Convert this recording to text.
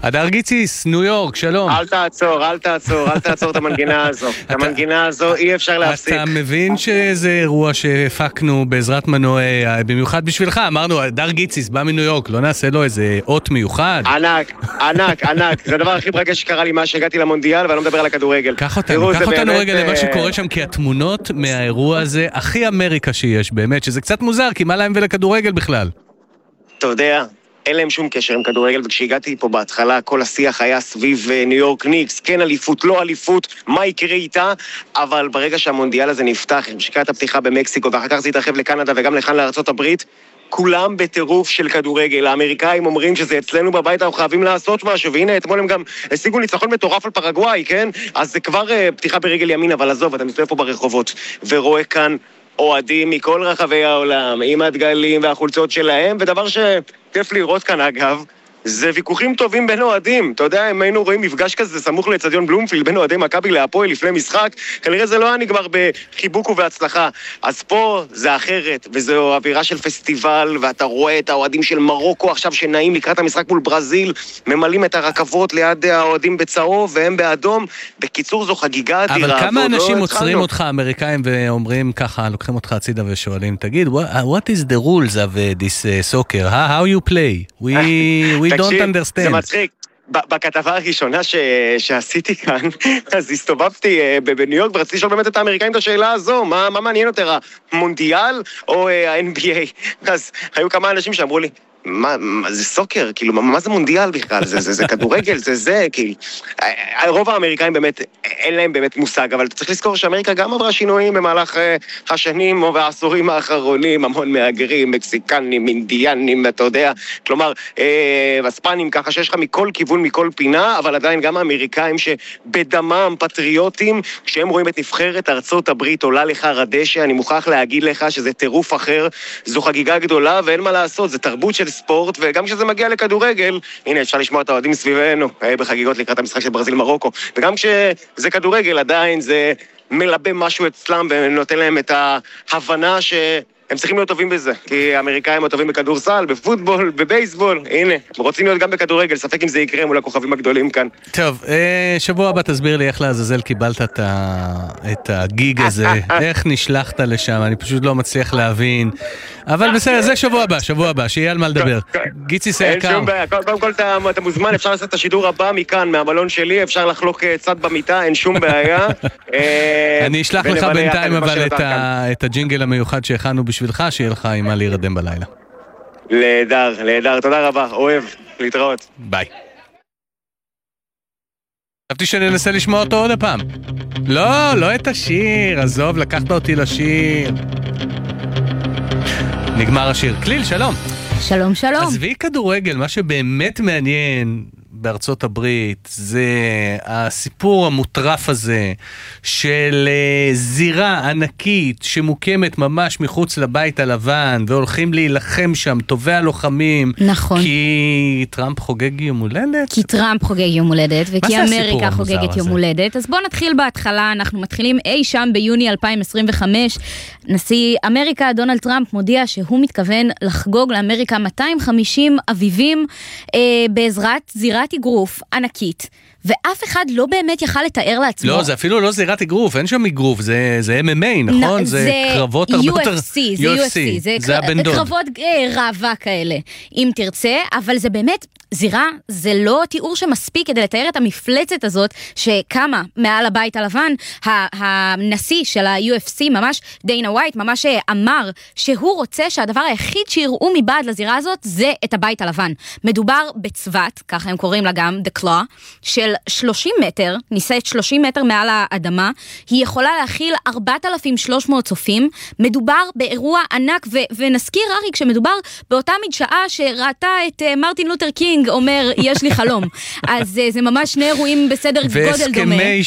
הדר גיציס, ניו יורק, שלום. אל תעצור את המנגינה הזו. את המנגינה הזו אי אפשר להפסיק. אתה מבין שזה אירוע שהפקנו בעזרת מנועי, במיוחד בשבילך, אמרנו, הדר גיציס בא מניו יורק, לא נעשה לו איזה אות מיוחד? ענק. זה הדבר הכי מרגש שקרה לי מה שהגעתי למונדיאל, ואני לא מדבר על הכדורגל. קח אותנו רגע למה שקורה שם, כי התמונות מהאירוע הזה הכי אמריקה שיש באמת, שזה קצת מוזר, כי מה להם ולכדורגל בכלל? אתה יודע, אין להם שום קשר עם כדורגל, וכשהגעתי פה בהתחלה, כל השיח היה סביב ניו יורק ניקס, כן אליפות, לא אליפות, מה יקרה איתה, אבל ברגע שהמונדיאל הזה נפתח, המשקעת הפתיחה במקסיקו, ואחר כך זה יתרחב לקנדה וגם לכאן לארצות הברית, כולם בטירוף של כדורגל. האמריקאים אומרים שזה אצלנו בבית, אנחנו חייבים לעשות משהו, והנה אתמול הם גם השיגו ניצחון מטורף על פרגוואי, כן? אז זה כבר פתיחה ברגל ימין, אבל עזוב, אתה מסתובב פה ברחובות, ורואה כאן אוהדים מכל רחבי העולם, עם הדגלים והחולצות שלהם, ודבר שכיף לראות כאן אגב, זה ויכוחים טובים בין אוהדים. אתה יודע, אם היינו רואים מפגש כזה סמוך לאצטדיון בלומפילד בין אוהדי מכבי להפועל לפני משחק, כנראה זה לא היה נגמר בחיבוק ובהצלחה. אז פה זה אחרת, וזו אווירה של פסטיבל, ואתה רואה את האוהדים של מרוקו עכשיו שנעים לקראת המשחק מול ברזיל, ממלאים את הרכבות ליד האוהדים בצהוב והם באדום. בקיצור, זו חגיגה אדירה. אבל כמה אנשים עוצרים אותך, אמריקאים, ואומרים ככה, לוקחים אותך הצידה ושואלים, תגיד, what is the rules of this soccer? How you play? We don't understand. זה מצחיק. בכתבה הראשונה שעשיתי כאן, אז הסתובבתי בניו יורק ורציתי לשאול באמת את האמריקאים את השאלה הזו, מה מעניין יותר, המונדיאל או ה-NBA? אז היו כמה אנשים שאמרו לי, מה זה סוקר? כאילו, מה זה מונדיאל בכלל? זה כדורגל, זה כאילו... רוב האמריקאים באמת, אין להם באמת מושג, אבל אתה צריך לזכור שאמריקה גם עברה שינויים במהלך השנים או העשורים האחרונים, המון מהגרים, מקסיקנים, אינדיאנים, אתה יודע, כלומר, הספנים ככה שיש לך מכל כיוון, מכל פינה, אבל עדיין גם האמריקאים שבדמם פטריוטים, כשהם רואים את נבחרת ארצות הברית עולה לך רדשא, אני מוכרח להגיד לך שזה טירוף אחר, זו חגיגה גדולה ואין מה לעשות, זה תרבות של ספורט, וגם כשזה מגיע לכדורגל, הנה, אפשר לשמוע את האוהדים סביבנו, בחגיגות לקראת המשחק של ברזיל מרוקו, וגם כשזה כדורגל, עדיין זה מלבה משהו אצלם, ונותן להם את ההבנה שהם צריכים להיות טובים בזה, כי האמריקאים טובים בכדורסל, בפוטבול, בבייסבול, הנה, רוצים להיות גם בכדורגל, ספק אם זה יקרה מול הכוכבים הגדולים כאן. טוב, שבוע הבא תסביר לי איך לעזאזל קיבלת את הגיג הזה, איך נשלחת לשם, אני פשוט לא מצליח להבין, אבל בסדר, זה שבוע הבא, שיהיה על מה לדבר. גיציס היקר. אין שום בעיה, קודם כל אתה מוזמן, אפשר לעשות את השידור הבא מכאן, מהמלון שלי, אפשר לחלוק צד במיטה, אין שום בעיה. אני אשלח לך בינתיים אבל את הג'ינגל המיוחד שהכנו בשבילך, שיהיה לך עם מה להירדם בלילה. להדר, תודה רבה, אוהב, להתראות. ביי. חשבתי שננסה לשמוע אותו עוד הפעם. לא את השיר, עזוב, לקחת אותי לשיר. נגמר השיר. כליל, שלום. שלום. עזבי כדורגל, מה שבאמת מעניין בארצות הברית זה הסיפור המוטרף הזה של זירה ענקית שמוקמת ממש מחוץ לבית הלבן והולכים להילחם שם טובי הלוחמים. נכון. כי טראמפ חוגג יום הולדת? כי טראמפ חוגג יום הולדת וכי אמריקה חוגגת יום הולדת. אז בואו נתחיל בהתחלה, אנחנו מתחילים אי שם ביוני 2025. נשיא אמריקה דונלד טראמפ מודיע שהוא מתכוון לחגוג לאמריקה 250 אביבים בעזרת זירת אגרוף ענקית, ואף אחד לא באמת יכל לתאר לעצמו. לא, זה אפילו לא זירת אגרוף, אין שם אגרוף, זה MMA, נכון? זה קרבות הרבה יותר... UFC, זה קרבות ראווה כאלה, אם תרצה, אבל זה באמת זירה, זה לא תיאור שמספיק כדי לתאר את המפלצת הזאת שקמה מעל הבית הלבן. הנשיא של ה-UFC, ממש דיינה ווייט, ממש אמר שהוא רוצה שהדבר היחיד שיראו מבעד לזירה הזאת זה את הבית הלבן. מדובר בצוות, ככה הם קוראים לה גם, The Claw, של 30 מטר, ניסית 30 מטר מעל האדמה, היא יכולה להכיל 4,300 צופים, מדובר באירוע ענק, ונזכיר אריק שמדובר באותה מדשאה שראתה את מרטין לותר קינג אומר, יש לי חלום. אז זה ממש שני אירועים בסדר גודל דומה. והסכמי